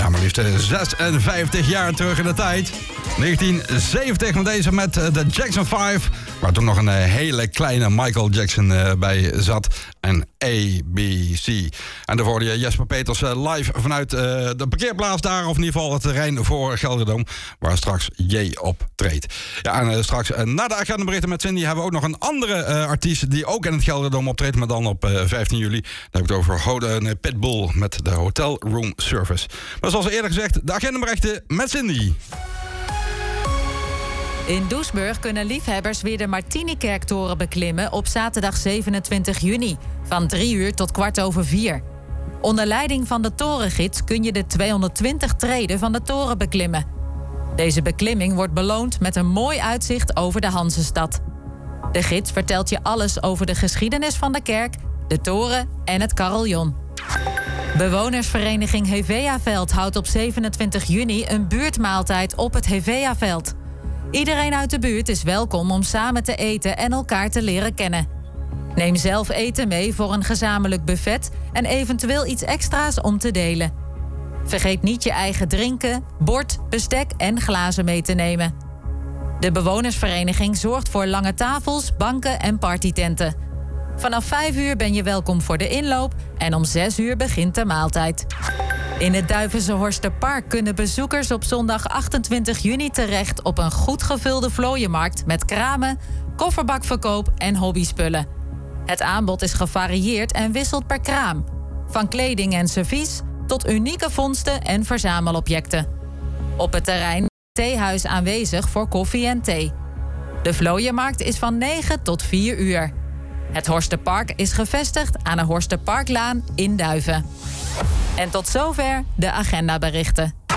Ja, maar liefst 56 jaar terug in de tijd. 1970 met deze met de Jackson 5. Waar toen nog een hele kleine Michael Jackson bij zat. En ABC. En daarvoor hoorde je Jesper Peters live vanuit de parkeerplaats daar. Of in ieder geval het terrein voor Gelredome. Waar straks J optreedt. Ja, en straks na de agendaberichten met Cindy hebben we ook nog een andere artiest die ook in het Gelredome optreedt. Maar dan op 15 juli. Daar heb ik het over Houden Pitbull met de Hotel Room Service. Maar zoals eerder gezegd, de agendaberichten met Cindy. In Doesburg kunnen liefhebbers weer de Martini-kerktoren beklimmen op zaterdag 27 juni. Van 3 uur tot 4:15. Onder leiding van de torengids kun je de 220 treden van de toren beklimmen. Deze beklimming wordt beloond met een mooi uitzicht over de Hanzestad. De gids vertelt je alles over de geschiedenis van de kerk, de toren en het carillon. Bewonersvereniging Heveaveld houdt op 27 juni een buurtmaaltijd op het Heveaveld. Iedereen uit de buurt is welkom om samen te eten en elkaar te leren kennen. Neem zelf eten mee voor een gezamenlijk buffet en eventueel iets extra's om te delen. Vergeet niet je eigen drinken, bord, bestek en glazen mee te nemen. De bewonersvereniging zorgt voor lange tafels, banken en partytenten. Vanaf 5 uur ben je welkom voor de inloop en om 6 uur begint de maaltijd. In het Duivense Horsterpark kunnen bezoekers op zondag 28 juni terecht op een goed gevulde vlooienmarkt met kramen, kofferbakverkoop en hobbyspullen. Het aanbod is gevarieerd en wisselt per kraam. Van kleding en servies tot unieke vondsten en verzamelobjecten. Op het terrein is het theehuis aanwezig voor koffie en thee. De vlooienmarkt is van 9 tot 4 uur. Het Horsterpark is gevestigd aan de Horsterparklaan in Duiven. En tot zover de agendaberichten.